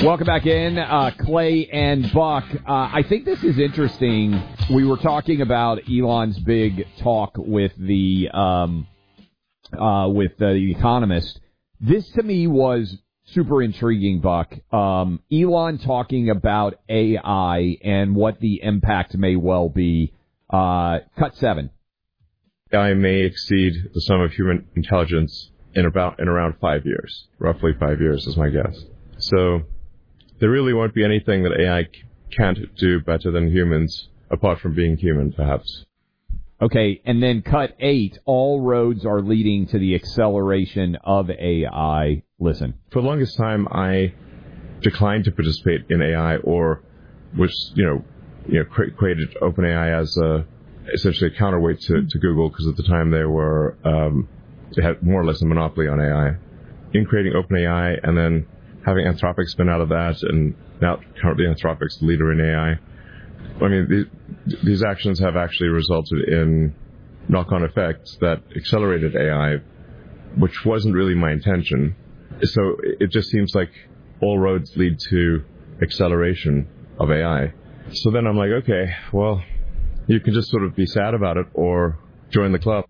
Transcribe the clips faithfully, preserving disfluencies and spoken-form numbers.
Welcome back in, uh, Clay and Buck. Uh, I think this is interesting. We were talking about Elon's big talk with the um, uh, with the Economist. This to me was super intriguing, Buck. Um, Elon talking about A I and what the impact may well be. Uh, cut seven. A I may exceed the sum of human intelligence in about in around five years. Roughly five years is my guess. So there really won't be anything that A I can't do better than humans, apart from being human, perhaps. Okay, and then cut eight, all roads are leading to the acceleration of A I. Listen. For the longest time, I declined to participate in A I, or which, you know, you know, cre- created OpenAI as a, essentially a counterweight to, to Google, because at the time they were, um, they had more or less a monopoly on A I. In creating OpenAI and then having Anthropic spin out of that, and now currently Anthropic's the leader in A I. I mean, these, these actions have actually resulted in knock-on effects that accelerated A I, which wasn't really my intention. So it just seems like all roads lead to acceleration of A I. So then I'm like, okay, well, you can just sort of be sad about it or join the club.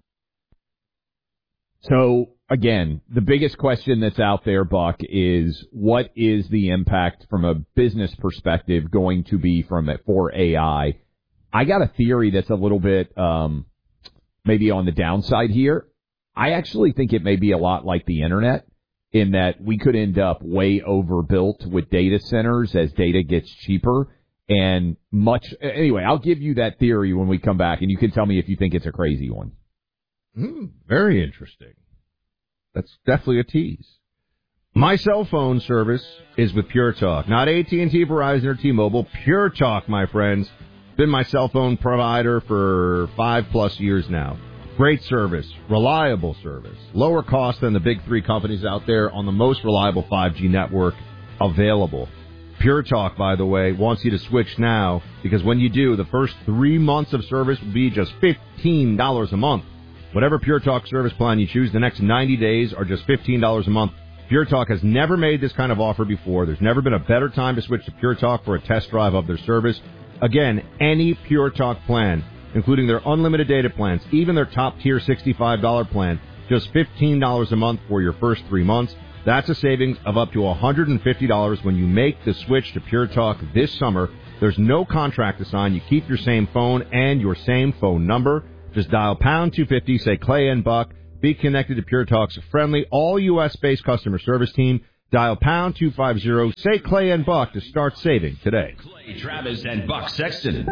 So, again, the biggest question that's out there, Buck, is what is the impact from a business perspective going to be from it for A I? I got a theory that's a little bit um, maybe on the downside here. I actually think it may be a lot like the Internet in that we could end up way overbuilt with data centers as data gets cheaper. And much anyway, I'll give you that theory when we come back, and you can tell me if you think it's a crazy one. Mm, very interesting. That's definitely a tease. My cell phone service is with Pure Talk, not A T and T, Verizon, or T-Mobile. Pure Talk, my friends, been my cell phone provider for five plus years now. Great service, reliable service, lower cost than the big three companies out there on the most reliable five G network available. Pure Talk, by the way, wants you to switch now, because when you do, the first three months of service will be just fifteen dollars a month. Whatever Pure Talk service plan you choose, the next ninety days are just fifteen dollars a month. Pure Talk has never made this kind of offer before. There's never been a better time to switch to Pure Talk for a test drive of their service. Again, any Pure Talk plan, including their unlimited data plans, even their top-tier sixty-five dollars plan, just fifteen dollars a month for your first three months. That's a savings of up to one hundred fifty dollars when you make the switch to Pure Talk this summer. There's no contract to sign. You keep your same phone and your same phone number. Just dial pound two fifty, say Clay and Buck. Be connected to Pure Talk's friendly, all U S-based customer service team. Dial pound two fifty, say Clay and Buck to start saving today. Clay Travis and Buck Sexton.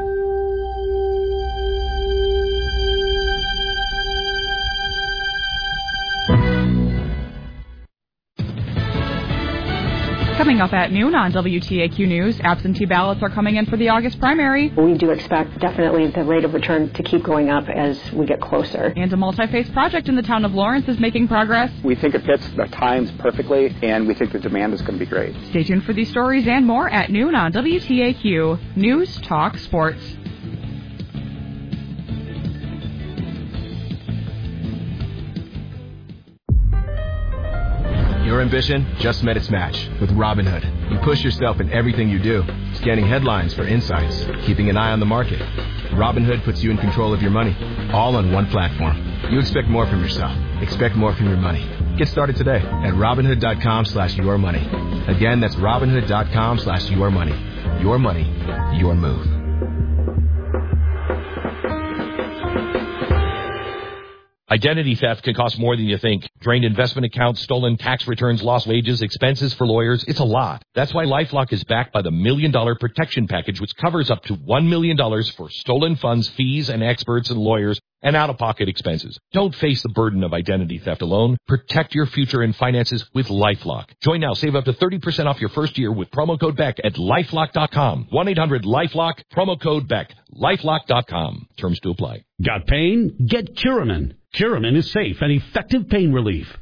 Coming up at noon on W T A Q News, absentee ballots are coming in for the August primary. We do expect definitely the rate of return to keep going up as we get closer. And a multi-phase project in the town of Lawrence is making progress. We think it fits the times perfectly, and we think the demand is going to be great. Stay tuned for these stories and more at noon on W T A Q News Talk Sports. Your ambition just met its match with Robinhood. You push yourself in everything you do, scanning headlines for insights, keeping an eye on the market. Robinhood puts you in control of your money, all on one platform. You expect more from yourself. Expect more from your money. Get started today at Robinhood.com slash your money. Again, that's Robinhood.com slash your money. Your money, your move. Identity theft can cost more than you think. Drained investment accounts, stolen tax returns, lost wages, expenses for lawyers. It's a lot. That's why LifeLock is backed by the Million Dollar Protection Package, which covers up to one million dollars for stolen funds, fees, and experts and lawyers, and out-of-pocket expenses. Don't face the burden of identity theft alone. Protect your future and finances with LifeLock. Join now. Save up to thirty percent off your first year with promo code Beck at LifeLock dot com. one eight hundred LifeLock, promo code Beck. LifeLock dot com. Terms to apply. Got pain? Get Curamin. Curamin is safe and effective pain relief.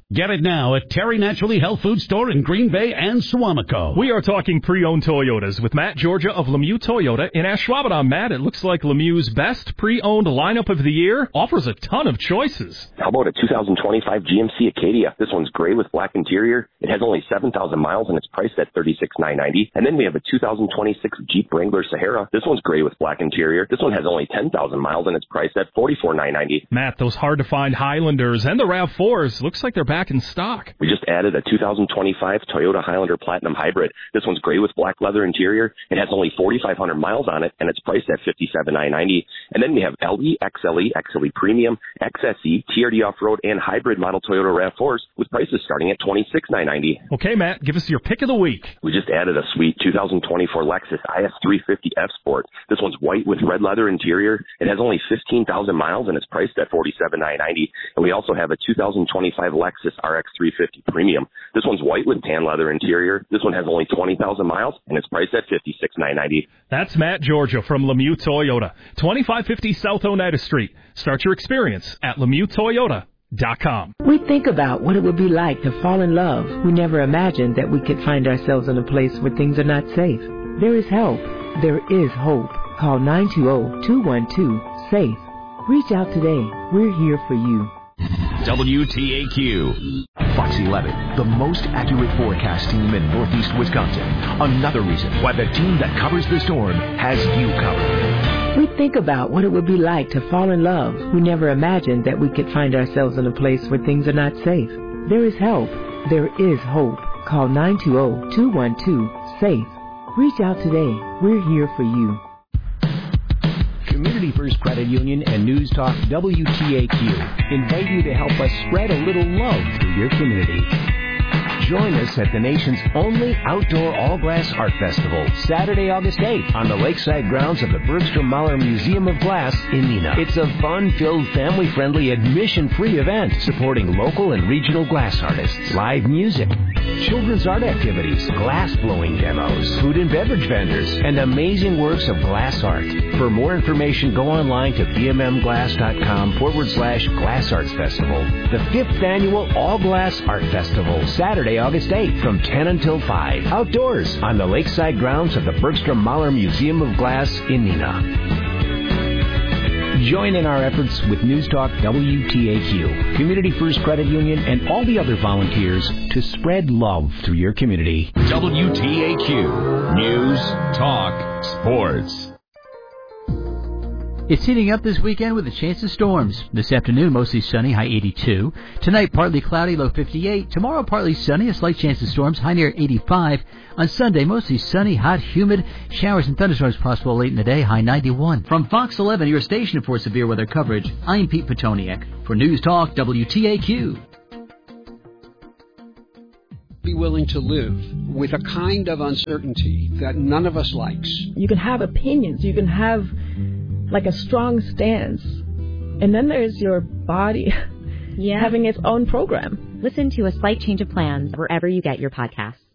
Get it now at Terry Naturally Health Food Store in Green Bay and Suamico. We are talking pre-owned Toyotas with Matt Georgia of Lemieux Toyota in Ashwaubenon. Matt, it looks like Lemieux's best pre-owned lineup of the year offers a ton of choices. How about a two thousand twenty-five G M C Acadia? This one's gray with black interior. It has only seven thousand miles and it's priced at thirty-six thousand nine hundred ninety dollars. And then we have a two thousand twenty-six Jeep Wrangler Sahara. This one's gray with black interior. This one has only ten thousand miles and it's priced at forty-four thousand nine hundred ninety dollars. Matt, those hard-to-find Highlanders and the RAV fours, looks like they're back in stock. We just added a two thousand twenty-five Toyota Highlander Platinum Hybrid. This one's gray with black leather interior. It has only forty-five hundred miles on it, and it's priced at fifty-seven thousand nine hundred ninety dollars. And then we have L E, X L E, X L E Premium, X S E, T R D Off-Road, and Hybrid model Toyota RAV fours with prices starting at twenty-six thousand nine hundred ninety dollars. Okay, Matt, give us your pick of the week. We just added a sweet two thousand twenty-four Lexus I S three fifty F Sport. This one's white with red leather interior. It has only fifteen thousand miles, and it's priced at forty-seven thousand nine hundred ninety dollars. And we also have a two thousand twenty-five Lexus R X three fifty Premium. This one's white with tan leather interior. This one has only twenty thousand miles, and it's priced at fifty-six thousand nine hundred ninety dollars. That's Matt Georgia from Lemieux Toyota, twenty-five fifty South Oneida Street. Start your experience at Lemieux Toyota dot com. We think about what it would be like to fall in love. We never imagined that we could find ourselves in a place where things are not safe. There is help. There is hope. Call nine two zero, two one two, SAFE. Reach out today. We're here for you. W T A Q. Fox eleven, the most accurate forecast team in Northeast Wisconsin. Another reason why the team that covers the storm has you covered. We think about what it would be like to fall in love. We never imagined that we could find ourselves in a place where things are not safe. There is help. There is hope. Call nine two zero, two one two, SAFE. Reach out today. We're here for you. Community First Credit Union and News Talk W T A Q invite you to help us spread a little love through your community. Join us at the nation's only outdoor all-glass art festival, Saturday, August eighth, on the lakeside grounds of the Bergstrom Mahler Museum of Glass in Neenah. It's a fun-filled, family-friendly, admission-free event supporting local and regional glass artists, live music, children's art activities, glass-blowing demos, food and beverage vendors, and amazing works of glass art. For more information, go online to bmmglass.com forward slash Glass Arts Festival. The fifth annual All Glass Art Festival, Saturday, August eighth, from ten until five, outdoors on the lakeside grounds of the Bergstrom Mahler Museum of Glass in Neenah. Join in our efforts with News Talk W T A Q, Community First Credit Union, and all the other volunteers to spread love through your community. W T A Q News, Talk, Sports. It's heating up this weekend with a chance of storms. This afternoon, mostly sunny, high eighty-two. Tonight, partly cloudy, low fifty-eight. Tomorrow, partly sunny, a slight chance of storms, high near eighty-five. On Sunday, mostly sunny, hot, humid. Showers and thunderstorms possible late in the day, high ninety-one. From Fox eleven, your station for severe weather coverage, I'm Pete Petoniak. For News Talk W T A Q. Be willing to live with a kind of uncertainty that none of us likes. You can have opinions. You can have like a strong stance. And then there's your body yeah. having its own program. Listen to A Slight Change of Plans wherever you get your podcasts.